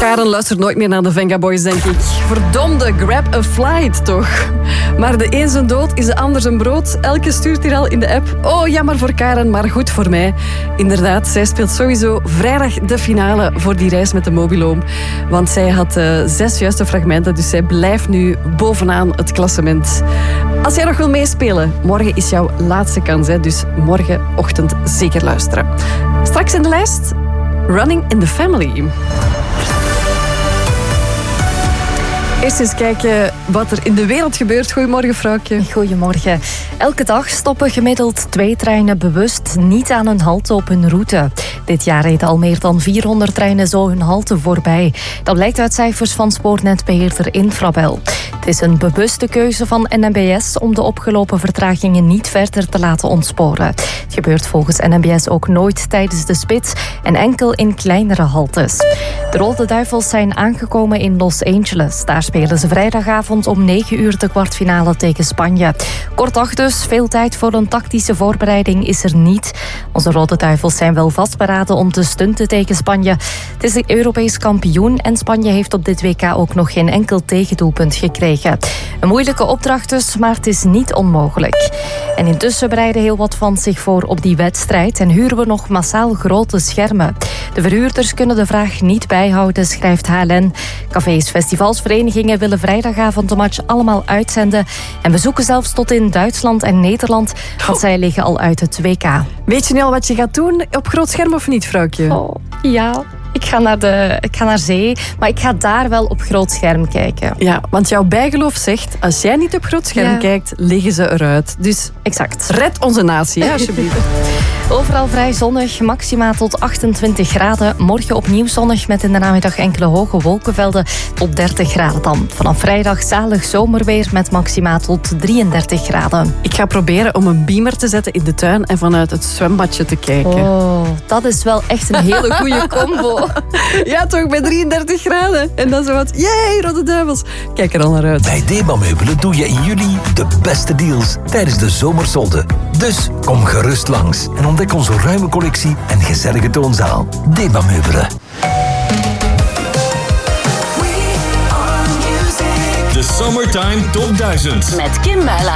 Karen luistert nooit meer naar de Venga Boys, denk ik. Verdomde, grab a flight, toch? Maar de een zijn dood is de ander zijn brood. Elke stuurt hier al in de app. Oh, jammer voor Karen, maar goed voor mij. Inderdaad, zij speelt sowieso vrijdag de finale voor die reis met de mobiloom. Want zij had 6 juiste fragmenten, dus zij blijft nu bovenaan het klassement. Als jij nog wil meespelen, morgen is jouw laatste kans. Hè? Dus morgenochtend zeker luisteren. Straks in de lijst, Running in the Family. Eerst eens kijken wat er in de wereld gebeurt. Goedemorgen, vrouwtje. Goedemorgen. Elke dag stoppen gemiddeld 2 treinen bewust niet aan een halte op hun route. Dit jaar reden al meer dan 400 treinen zo hun halte voorbij. Dat blijkt uit cijfers van spoornetbeheerder Infrabel. Het is een bewuste keuze van NMBS om de opgelopen vertragingen niet verder te laten ontsporen. Het gebeurt volgens NMBS ook nooit tijdens de spits en enkel in kleinere haltes. De Rode Duivels zijn aangekomen in Los Angeles. Daar spelen ze vrijdagavond om 9 uur de kwartfinale tegen Spanje. Kort dag dus, veel tijd voor een tactische voorbereiding is er niet. Onze Rode Duivels zijn wel vastberaden om te stunten tegen Spanje. Het is de Europees kampioen en Spanje heeft op dit WK ook nog geen enkel tegendoelpunt gekregen. Een moeilijke opdracht dus, maar het is niet onmogelijk. En intussen bereiden heel wat van zich voor op die wedstrijd en huren we nog massaal grote schermen. De verhuurders kunnen de vraag niet bijhouden, schrijft HLN. Cafés, festivals, verenigingen willen vrijdagavond de match allemaal uitzenden. En we zoeken zelfs tot in Duitsland en Nederland, want zij liggen al uit het WK. Weet je nu al wat je gaat doen op groot scherm of niet, vrouwtje? Oh, ja. Ik ga naar zee, maar ik ga daar wel op groot scherm kijken. Ja, want jouw bijgeloof zegt, als jij niet op groot scherm kijkt, liggen ze eruit. Dus exact. Red onze natie, hè, alsjeblieft. Overal vrij zonnig, maxima tot 28 graden. Morgen opnieuw zonnig met in de namiddag enkele hoge wolkenvelden tot 30 graden dan. Vanaf vrijdag zalig zomerweer met maxima tot 33 graden. Ik ga proberen om een beamer te zetten in de tuin en vanuit het zwembadje te kijken. Oh, dat is wel echt een hele goede combo. Ja, toch, bij 33 graden. En dan zo wat, yay, Rode Duivels. Kijk er al naar uit. Bij Deba Meubelen doe je in juli de beste deals tijdens de zomersolde. Dus kom gerust langs en ontdek onze ruime collectie en gezellige toonzaal. Deba Meubelen. De Summertime Top 1000. Met Kim Muila.